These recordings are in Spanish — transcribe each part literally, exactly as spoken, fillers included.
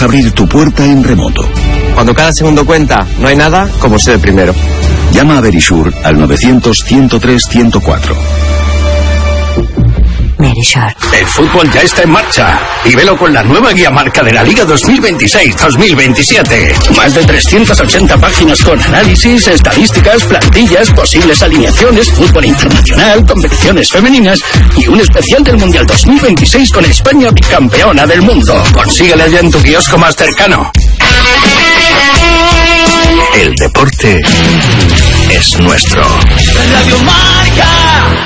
abrir tu puerta en remoto. Cuando cada segundo cuenta, no hay nada como ser el primero. Llama a Verisure al novecientos, ciento tres, ciento cuatro. Verisure. El fútbol ya está en marcha. Y velo con la nueva guía marca de la Liga dos mil veintiséis dos mil veintisiete. Más de trescientas ochenta páginas con análisis, estadísticas, plantillas, posibles alineaciones, fútbol internacional, competiciones femeninas y un especial del Mundial dos mil veintiséis con España bicampeona del mundo. Consíguela ya en tu kiosco más cercano. El deporte es nuestro. Radio Marca.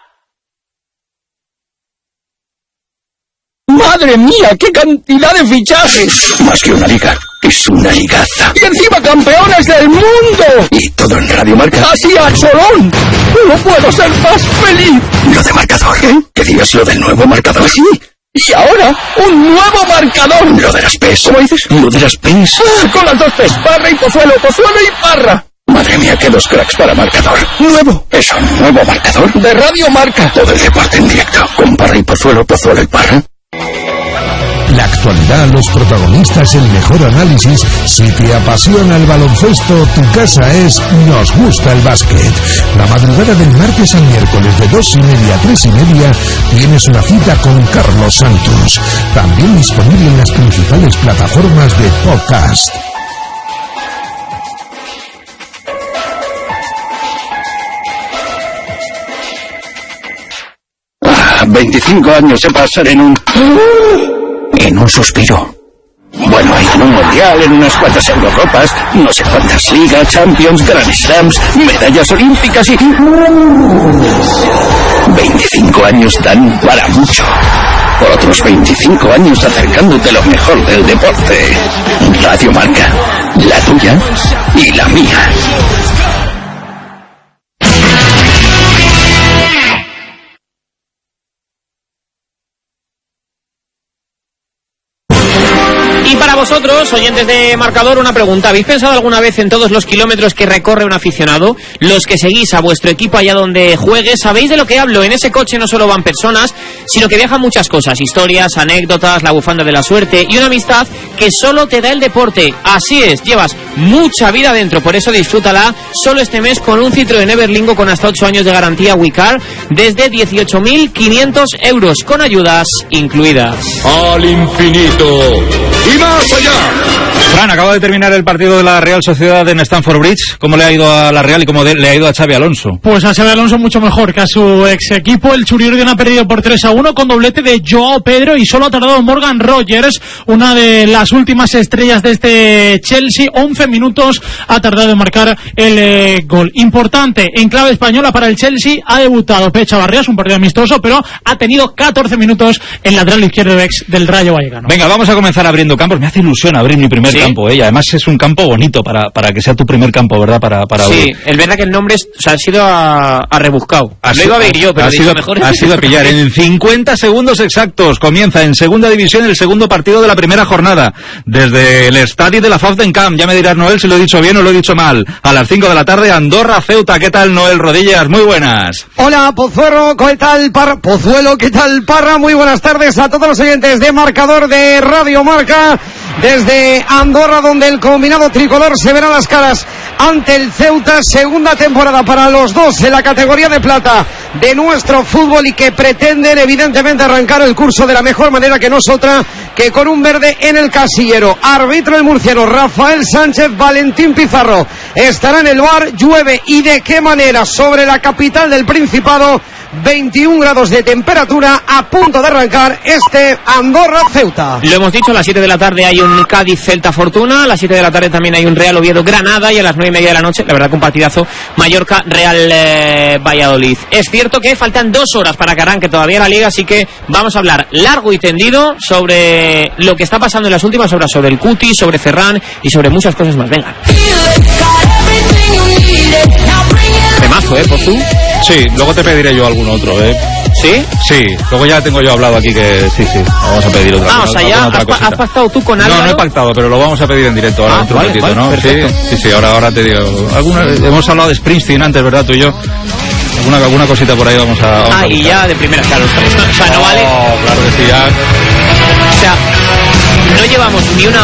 ¡Madre mía! ¡Qué cantidad de fichajes! Más que una liga, es una ligaza. ¡Y encima campeones del mundo! Y todo en Radio Marca. ¡Así a cholón! ¡No puedo ser más feliz! Lo de marcador. ¿Qué? ¿Qué digas lo del nuevo marcador? ¿Sí? Y ahora, un nuevo marcador. Lo de las P's. ¿Cómo dices? Lo de las P's. Ah, con las dos P's. Parra y Pozuelo, Pozuelo y Parra. Madre mía, qué dos cracks para marcador. Nuevo. ¿Es un nuevo marcador? De Radio Marca. Todo el deporte en directo. Con Parra y Pozuelo, Pozuelo y Parra. La actualidad, los protagonistas, el mejor análisis. Si te apasiona el baloncesto, tu casa es Nos Gusta el Básquet. La madrugada del martes al miércoles de dos y media a tres y media tienes una cita con Carlos Santos. También disponible en las principales plataformas de podcast. Ah, veinticinco años se pasan en un... En un suspiro. Bueno, en un mundial, en unas cuantas Eurocopas, no sé cuántas ligas, Champions, Grand Slams, medallas olímpicas y... veinticinco años dan para mucho. Por otros veinticinco años acercándote lo mejor del deporte. Radio Marca, la tuya y la mía. Y para vosotros, oyentes de Marcador, una pregunta. ¿Habéis pensado alguna vez en todos los kilómetros que recorre un aficionado? Los que seguís a vuestro equipo allá donde juegue, ¿sabéis de lo que hablo? En ese coche no solo van personas, sino que viajan muchas cosas. Historias, anécdotas, la bufanda de la suerte y una amistad que solo te da el deporte. Así es, llevas mucha vida dentro, por eso disfrútala solo este mes con un Citroën Everlingo con hasta ocho años de garantía WeCar desde dieciocho mil quinientos euros, con ayudas incluidas. Al infinito y más allá. Fran, acaba de terminar el partido de la Real Sociedad en Stamford Bridge. ¿Cómo le ha ido a la Real y cómo de, le ha ido a Xabi Alonso? Pues a Xabi Alonso mucho mejor que a su ex equipo. El Churiurdion ha perdido por tres a uno con doblete de Joao Pedro y solo ha tardado Morgan Rogers, una de las últimas estrellas de este Chelsea. once minutos ha tardado en marcar el eh, gol. Importante, en clave española para el Chelsea, ha debutado Pep Chavarrías, un partido amistoso, pero ha tenido catorce minutos el lateral izquierdo ex del Rayo Vallecano. Venga, vamos a comenzar abriendo campos. Me hace ilusión abrir mi primer ¿Sí? campo, ¿eh? Y además es un campo bonito para, para que sea tu primer campo, ¿verdad? Para, para sí, abrir. Es verdad que el nombre es, o sea, ha sido a, a rebuscado. Ha Lo iba a ver yo, pero ha sido, mejor ha sido a pillar. En cincuenta segundos exactos comienza en segunda división el segundo partido de la primera jornada. Desde el estadio de la Fountain-Camp, ya me dirás, Noel, si lo he dicho bien o lo he dicho mal. A las cinco de la tarde, Andorra Ceuta. ¿Qué tal, Noel Rodillas? Muy buenas. Hola, Pozuelo, ¿qué tal, Parra? Pozuelo, ¿qué tal, Parra? Muy buenas tardes a todos los oyentes de Marcador de Radio Marca. Desde Andorra, donde el combinado tricolor se verá las caras ante el Ceuta. Segunda temporada para los dos en la categoría de plata de nuestro fútbol y que pretenden evidentemente arrancar el curso de la mejor manera, que no es otra que con un verde en el casillero. Árbitro el murciano Rafael Sánchez. Valentín Pizarro estará en el V A R. Llueve, y de qué manera, sobre la capital del Principado. veintiún grados de temperatura, a punto de arrancar este Andorra-Ceuta. Lo hemos dicho, a las siete de la tarde hay un Cádiz-Celta Fortuna, a las siete de la tarde también hay un Real Oviedo-Granada y a las nueve y media de la noche, la verdad que un partidazo, Mallorca-Real eh, Valladolid. Es cierto que faltan dos horas para que arranque todavía la Liga, así que vamos a hablar largo y tendido sobre lo que está pasando en las últimas horas, sobre el Cuti, sobre Ferran y sobre muchas cosas más. Venga. Temazo, ¿eh, Pozu? Sí, luego te pediré yo algún otro, ¿eh? ¿Sí? Sí, luego ya tengo yo hablado aquí que sí, sí, vamos a pedir otra cosa. Ah, o sea, ya has, pa has pactado tú con Álvaro. No, no he pactado, pero lo vamos a pedir en directo ahora, ah, dentro vale, un poquito, vale, ¿no? Perfecto. Sí, sí, sí, ahora, ahora te digo. Alguna, hemos hablado de Springsteen antes, ¿verdad? Tú y yo. Alguna, alguna cosita por ahí vamos a... Vamos ah, a y ya de primera, claro. O sea, no vale... Oh, claro que sí, ya. O sea, no llevamos ni una